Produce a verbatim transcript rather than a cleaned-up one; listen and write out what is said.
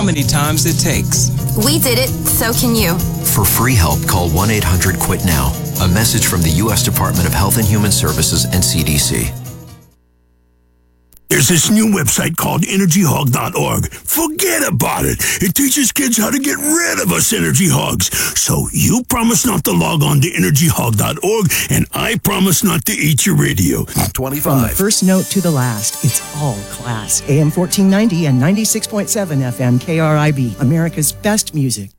many times it takes. We did it, so can you. For free help, call one eight hundred quit now. A message from the U S Department of Health and Human Services and C D C. There's this new website called energy hog dot org. Forget about it. It teaches kids how to get rid of us energy hogs. So you promise not to log on to energy hog dot org, and I promise not to eat your radio. twenty-five. From the first note to the last, it's all class. A M fourteen ninety and ninety-six point seven F M K R I B, America's best music.